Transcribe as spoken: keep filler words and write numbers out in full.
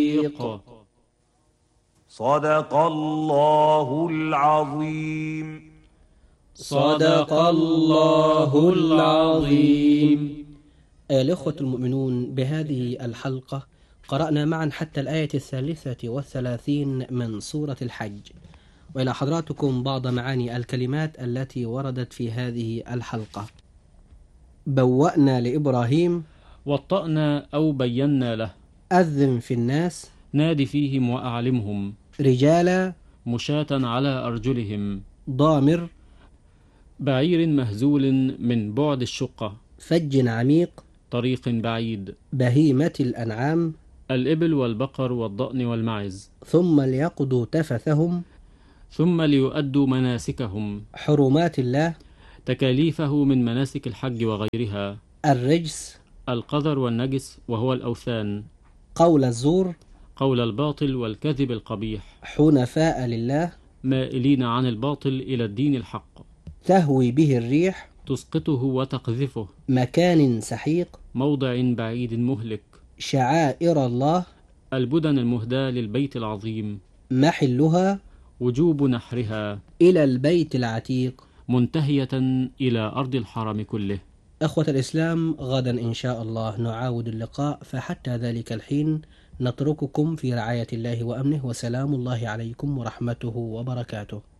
صدق الله العظيم. صدق الله العظيم. أيها الأخوة المؤمنون، بهذه الحلقة قرأنا معا حتى الآية الثالثة والثلاثين من سورة الحج، وإلى حضراتكم بعض معاني الكلمات التي وردت في هذه الحلقة. بوأنا لإبراهيم، وطأنا أو بينا له. أذن في الناس، نادي فيهم وأعلمهم. رجالا، مشاة على أرجلهم. ضامر، بعير مهزول من بعد الشقة. فج عميق، طريق بعيد. بهيمة الأنعام، الإبل والبقر والضأن والمعز. ثم ليقضوا تفثهم، ثم ليؤدوا مناسكهم. حرمات الله، تكاليفه من مناسك الحج وغيرها. الرجس، القذر والنجس وهو الأوثان. قول الزور، قول الباطل والكذب القبيح. حنفاء لله، مائلين عن الباطل إلى الدين الحق. تهوي به الريح، تسقطه وتقذفه. مكان سحيق، موضع بعيد مهلك. شعائر الله، البدن المهداة للبيت العظيم. محلها، وجوب نحرها. إلى البيت العتيق، منتهية إلى أرض الحرم كله. أخوة الإسلام، غدا إن شاء الله نعاود اللقاء، فحتى ذلك الحين نترككم في رعاية الله وأمنه، وسلام الله عليكم ورحمته وبركاته.